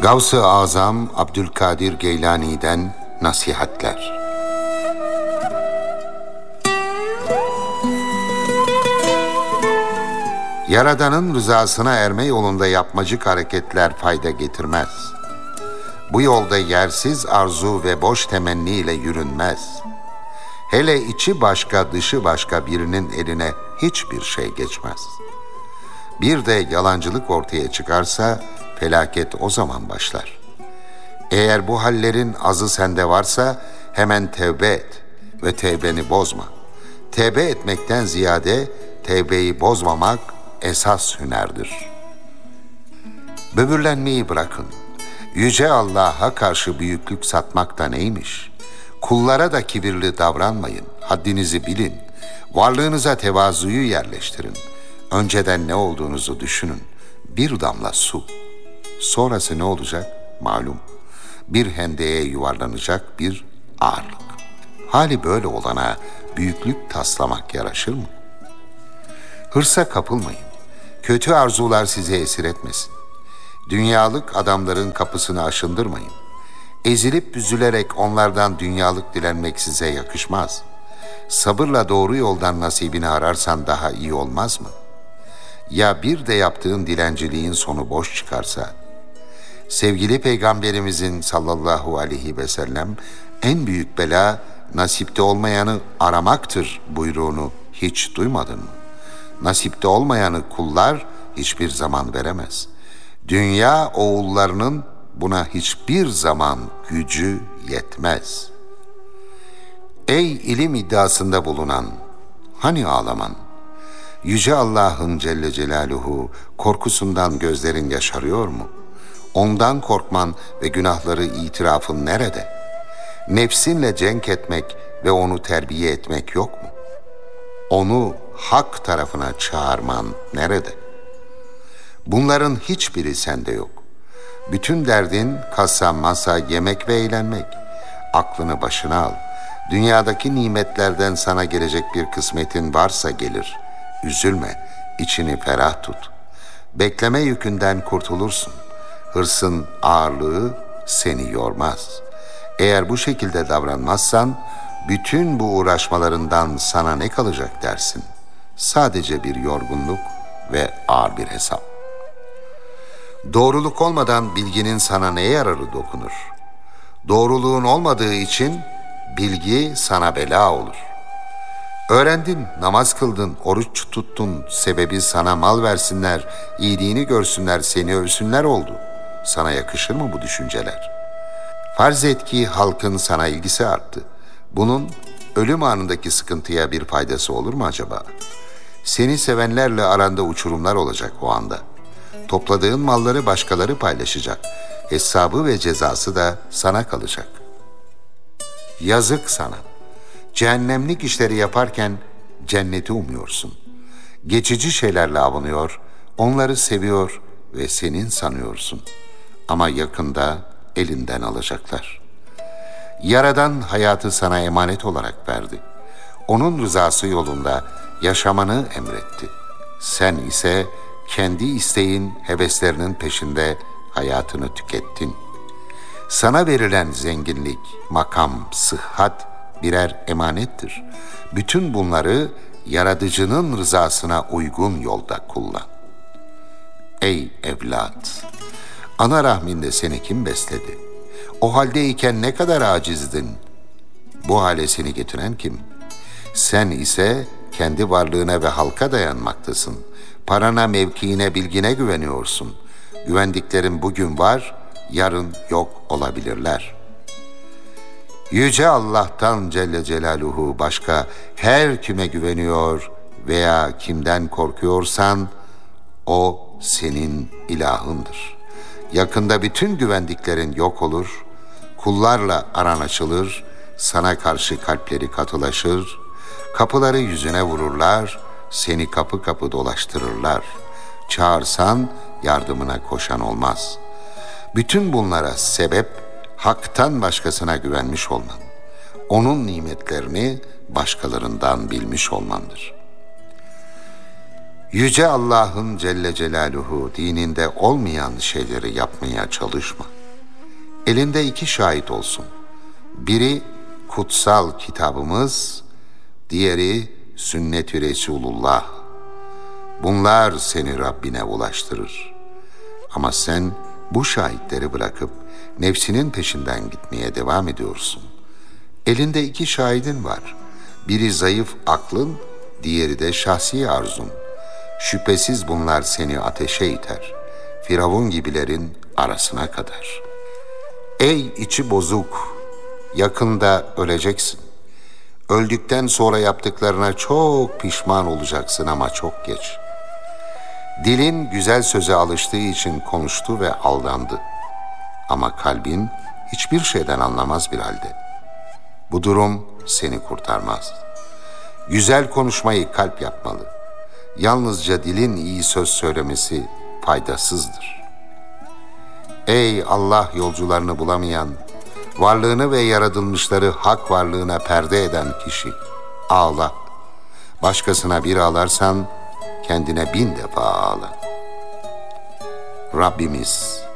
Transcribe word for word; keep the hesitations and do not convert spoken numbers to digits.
Gavs-ı Azam Abdülkadir Geylani'den nasihatler. Yaradan'ın rızasına erme yolunda yapmacık hareketler fayda getirmez. Bu yolda yersiz arzu ve boş temenniyle yürünmez. Hele içi başka dışı başka birinin eline hiçbir şey geçmez. Bir de yalancılık ortaya çıkarsa felaket o zaman başlar. Eğer bu hallerin azı sende varsa hemen tevbe et ve tevbeni bozma. Tevbe etmekten ziyade tevbeyi bozmamak esas hünerdir. Böbürlenmeyi bırakın. Yüce Allah'a karşı büyüklük satmak da neymiş? Kullara da kibirli davranmayın. Haddinizi bilin. Varlığınıza tevazuyu yerleştirin. Önceden ne olduğunuzu düşünün. Bir damla su. Sonrası ne olacak? Malum. Bir hendeye yuvarlanacak bir ağırlık. Hali böyle olana büyüklük taslamak yaraşır mı? Hırsa kapılmayın. Kötü arzular sizi esir etmesin. Dünyalık adamların kapısını aşındırmayın. Ezilip büzülerek onlardan dünyalık dilenmek size yakışmaz. Sabırla doğru yoldan nasibini ararsan daha iyi olmaz mı? Ya bir de yaptığın dilenciliğin sonu boş çıkarsa? Sevgili Peygamberimizin sallallahu aleyhi ve sellem en büyük bela nasipte olmayanı aramaktır buyruğunu hiç duymadın mı? Nasipte olmayanı kullar hiçbir zaman veremez. Dünya oğullarının buna hiçbir zaman gücü yetmez. Ey ilim iddiasında bulunan, hani ağlaman? Yüce Allah'ın Celle Celaluhu korkusundan gözlerin yaşarıyor mu? Ondan korkman ve günahları itirafın nerede? Nefsinle cenk etmek ve onu terbiye etmek yok mu? Onu hak tarafına çağırman nerede? Bunların hiçbiri sende yok. Bütün derdin kasa, masa, yemek ve eğlenmek. Aklını başına al. Dünyadaki nimetlerden sana gelecek bir kısmetin varsa gelir. Üzülme, içini ferah tut. Bekleme yükünden kurtulursun. Hırsın ağırlığı seni yormaz. Eğer bu şekilde davranmazsan, bütün bu uğraşmalarından sana ne kalacak dersin? Sadece bir yorgunluk ve ağır bir hesap. Doğruluk olmadan bilginin sana neye yararı dokunur? Doğruluğun olmadığı için bilgi sana bela olur. Öğrendin, namaz kıldın, oruç tuttun, sebebi sana mal versinler, iyiliğini görsünler, seni övsünler oldu. Sana yakışır mı bu düşünceler? Farz et ki halkın sana ilgisi arttı. Bunun ölüm anındaki sıkıntıya bir faydası olur mu acaba? Seni sevenlerle aranda uçurumlar olacak o anda. Topladığın malları başkaları paylaşacak. Hesabı ve cezası da sana kalacak. Yazık sana. Cehennemlik işleri yaparken cenneti umuyorsun. Geçici şeylerle avunuyor, onları seviyor ve senin sanıyorsun. Ama yakında elinden alacaklar. Yaradan hayatı sana emanet olarak verdi. Onun rızası yolunda yaşamanı emretti. Sen ise kendi isteğin, heveslerinin peşinde hayatını tükettin. Sana verilen zenginlik, makam, sıhhat birer emanettir. Bütün bunları yaratıcının rızasına uygun yolda kullan. Ey evlat! Ana rahminde seni kim besledi? O haldeyken ne kadar acizdin? Bu hale seni getiren kim? Sen ise kendi varlığına ve halka dayanmaktasın. Parana, mevkiine, bilgine güveniyorsun. Güvendiklerin bugün var, yarın yok olabilirler. Yüce Allah'tan Celle Celaluhu başka her kime güveniyor veya kimden korkuyorsan o senin ilahındır. Yakında bütün güvendiklerin yok olur, kullarla aran açılır, sana karşı kalpleri katılaşır, kapıları yüzüne vururlar, seni kapı kapı dolaştırırlar. Çağırsan yardımına koşan olmaz. Bütün bunlara sebep haktan başkasına güvenmiş olman. Onun nimetlerini başkalarından bilmiş olmandır. Yüce Allah'ın Celle Celaluhu dininde olmayan şeyleri yapmaya çalışma. Elinde iki şahit olsun. Biri kutsal kitabımız, diğeri sünnet-i Resulullah. Bunlar seni Rabbine ulaştırır. Ama sen bu şahitleri bırakıp nefsinin peşinden gitmeye devam ediyorsun. Elinde iki şahidin var. Biri zayıf aklın, diğeri de şahsi arzun. Şüphesiz bunlar seni ateşe iter. Firavun gibilerin arasına kadar. Ey içi bozuk, yakında öleceksin. Öldükten sonra yaptıklarına çok pişman olacaksın ama çok geç. Dilin güzel söze alıştığı için konuştu ve aldandı. Ama kalbin hiçbir şeyden anlamaz bir halde. Bu durum seni kurtarmaz. Güzel konuşmayı kalp yapmalı. Yalnızca dilin iyi söz söylemesi faydasızdır. Ey Allah yolcularını bulamayan, varlığını ve yaratılmışları hak varlığına perde eden kişi, ağla. Başkasına bir ağlarsan kendine bin defa ağla. Rabbimiz